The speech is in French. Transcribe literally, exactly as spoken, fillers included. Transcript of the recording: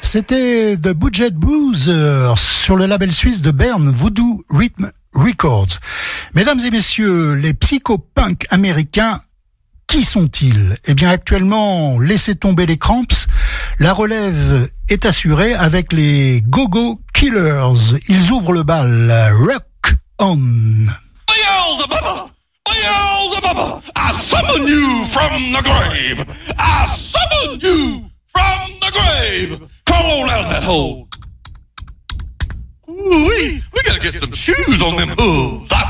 C'était The Budget Bruisers sur le label suisse de Berne, Voodoo Rhythm Records. Mesdames et messieurs, les psychopunk américains, qui sont-ils? Eh bien, actuellement, laissez tomber les Cramps. La relève est assurée avec les Go-Go Killers. Ils ouvrent le bal. Rock on! Beelzebub! Beelzebub! I summon you from the grave! I summon you from the grave! Crawl on out of that hole! Ooh-wee! We gotta get some shoes on them hooves!